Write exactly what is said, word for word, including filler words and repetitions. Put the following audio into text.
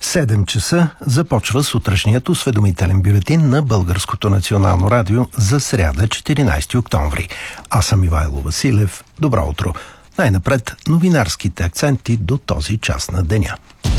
седем часа започва сутрешният осведомителен бюлетин на Българското национално радио за сряда, четиринайсети октомври. Аз съм Ивайло Василев. Добро утро. Най-напред новинарските акценти до този час на деня.